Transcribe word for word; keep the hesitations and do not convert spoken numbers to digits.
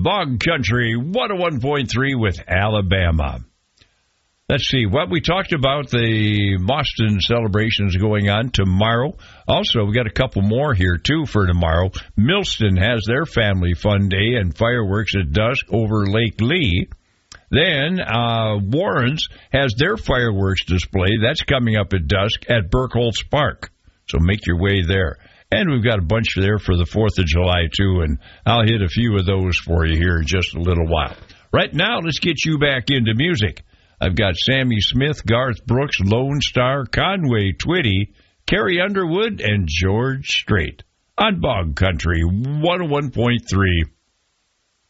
Bog Country one oh one point three with Alabama. Let's see, what we talked about, the Boston celebrations going on tomorrow. Also, we got a couple more here, too, for tomorrow. Millston has their Family Fun Day and fireworks at dusk over Lake Lee. Then uh, Warren's has their fireworks display. That's coming up at dusk at Burkholz Park. So make your way there. And we've got a bunch there for the fourth of July, too, and I'll hit a few of those for you here in just a little while. Right now, let's get you back into music. I've got Sammy Smith, Garth Brooks, Lone Star, Conway Twitty, Carrie Underwood, and George Strait on Bog Country one oh one point three.